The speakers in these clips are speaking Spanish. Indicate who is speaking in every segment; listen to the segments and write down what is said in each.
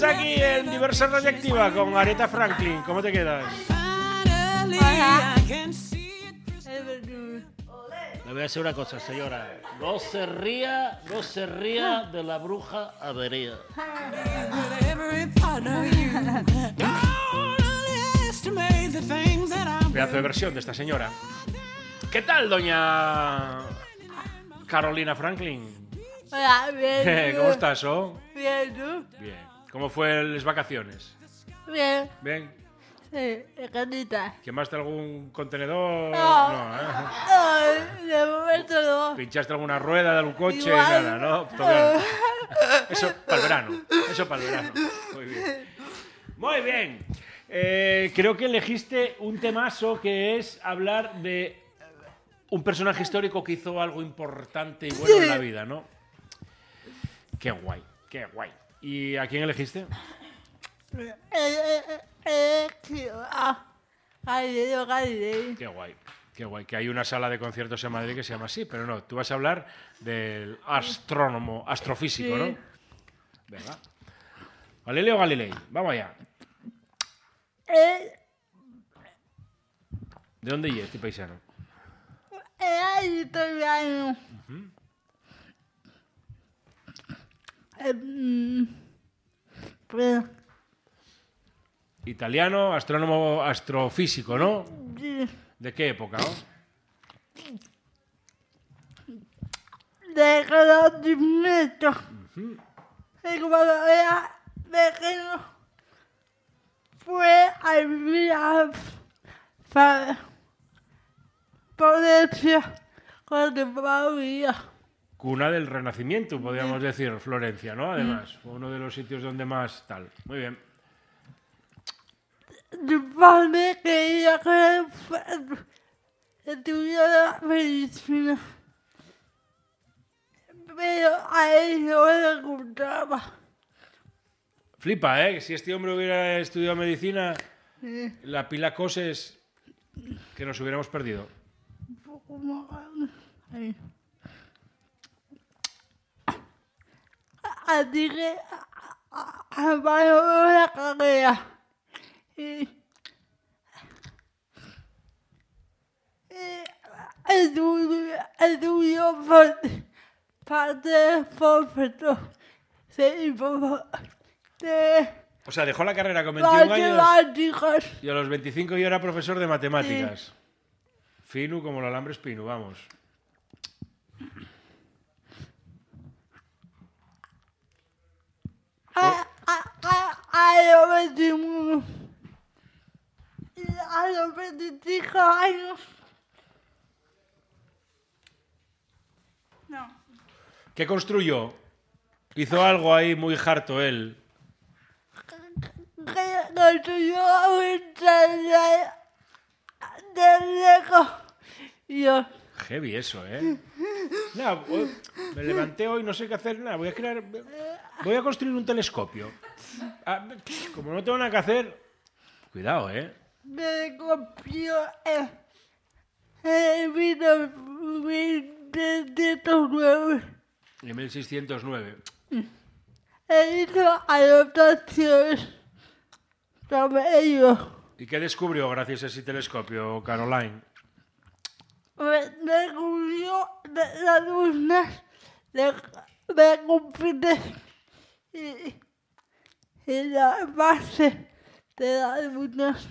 Speaker 1: Aquí en Diversión Radioactiva con Aretha Franklin. ¿Cómo te quedas? Le voy a decir una cosa, señora. No se ría de la bruja avería. Pedazo de versión de esta señora. ¿Qué tal, doña Carolina Franklin?
Speaker 2: Hola, bien.
Speaker 1: ¿Cómo estás, oh?
Speaker 2: Bien, ¿tú?
Speaker 1: Bien. ¿Cómo fue las vacaciones?
Speaker 2: Bien.
Speaker 1: Bien.
Speaker 2: Sí, canita.
Speaker 1: ¿Quemaste algún contenedor?
Speaker 2: No.
Speaker 1: No, ¿eh?
Speaker 2: Ay, de momento no.
Speaker 1: ¿Pinchaste alguna rueda de algún coche?
Speaker 2: Igual.
Speaker 1: Nada, ¿no? Todo bien. Eso para el verano. Eso para el verano. Muy bien. Muy bien. Creo que elegiste un temazo que es hablar de un personaje histórico que hizo algo importante y bueno en la vida, ¿no? Qué guay, qué guay. ¿Y a quién elegiste?
Speaker 2: Galileo Galilei.
Speaker 1: Qué guay, qué guay. Que hay una sala de conciertos en Madrid que se llama así, pero no, tú vas a hablar del astrónomo, astrofísico, ¿no? Venga. Galileo Galilei, vamos allá. ¿De dónde es este paisano?
Speaker 2: Era italiano. Pero,
Speaker 1: Italiano, astrónomo, astrofísico, ¿no?
Speaker 2: sí,
Speaker 1: ¿De qué época, no?
Speaker 2: de conocimiento. Y cuando era pequeño, fue a vivir a Florencia con mi familia.
Speaker 1: Cuna del Renacimiento, podríamos decir, Florencia, ¿no? Además, fue uno de los sitios donde más tal. Muy bien.
Speaker 2: Mi padre quería que estudiara medicina, pero a él no le gustaba.
Speaker 1: Flipa, ¿eh? Si este hombre hubiera estudiado medicina, la pila cosas que nos hubiéramos perdido.
Speaker 2: Un poco más ahí. Así que abandonó la carrera y estudió parte de profesor
Speaker 1: O sea, dejó la carrera con 21 años
Speaker 2: matemáticas.
Speaker 1: y a los 25 ya era profesor de matemáticas. Fino como el alambre espino, vamos.
Speaker 2: A los 21 y a los 25 años. No.
Speaker 1: ¿Qué construyó? Hizo algo ahí muy harto él.
Speaker 2: Construyó un taller de Lego. Yo.
Speaker 1: Heavy eso, ¿eh? Nada, me levanté hoy, no sé qué hacer, nada, voy a construir un telescopio. Como no tengo nada que hacer, cuidado, ¿eh?
Speaker 2: Me copió el 1909.
Speaker 1: En 1609.
Speaker 2: He hizo anotaciones sobre ello.
Speaker 1: ¿Y qué descubrió gracias a ese telescopio, Caroline?
Speaker 2: Descubrió las lunas de Júpiter y la base de las lunas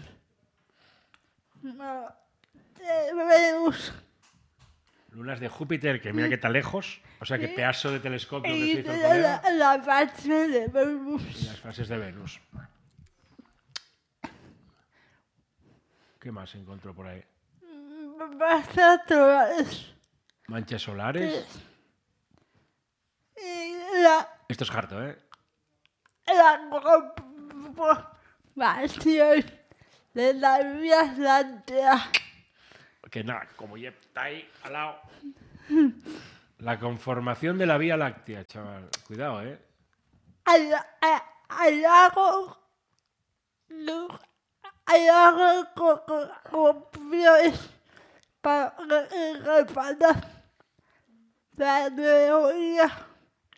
Speaker 2: de Venus.
Speaker 1: Lunas de Júpiter, que mira que está lejos. O sea, que pedazo de telescopio que se
Speaker 2: Y
Speaker 1: hizo con él.
Speaker 2: la base de Venus.
Speaker 1: Y las fases de Venus. ¿Qué más encontró por ahí?
Speaker 2: Manchas solares.
Speaker 1: Manchas solares.
Speaker 2: Y
Speaker 1: Esto es harto, ¿eh?
Speaker 2: la conformación de la Vía Láctea.
Speaker 1: Que nada, como ya está ahí al lado. La conformación de la Vía Láctea, chaval. Cuidado, ¿eh?
Speaker 2: Hay algo confiones para respaldar la teoría